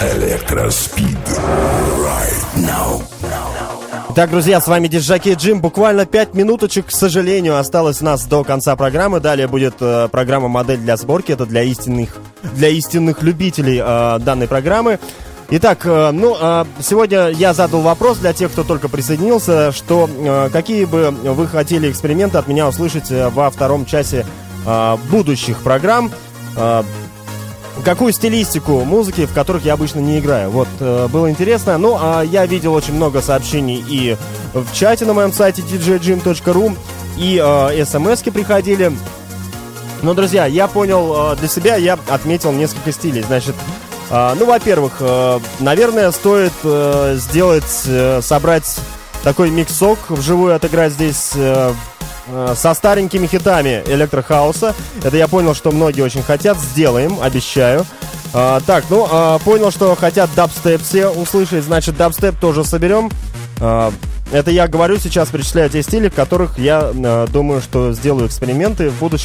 Электроспид. Right now. Итак, друзья, с вами Диджаки Джим. Буквально 5 минуточек, к сожалению, осталось у нас до конца программы. Далее будет программа «Модель для сборки». Это для истинных любителей данной программы. Итак, сегодня я задал вопрос для тех, кто только присоединился, что какие бы вы хотели эксперименты от меня услышать во втором часе будущих программ. Какую стилистику музыки, в которых я обычно не играю. Вот, было интересно. Я видел очень много сообщений и в чате на моем сайте djjim.ru, и смс-ки приходили. Но, друзья, я понял для себя, я отметил несколько стилей. Значит, во-первых, наверное, стоит собрать такой миксок, вживую отыграть здесь со старенькими хитами электрохауса. Это я понял, что многие очень хотят. Сделаем, обещаю. Понял, что хотят дабстеп все услышать. Значит, дабстеп тоже соберем. Это я говорю сейчас, перечисляю те стили, в которых я думаю, что сделаю эксперименты в будущем.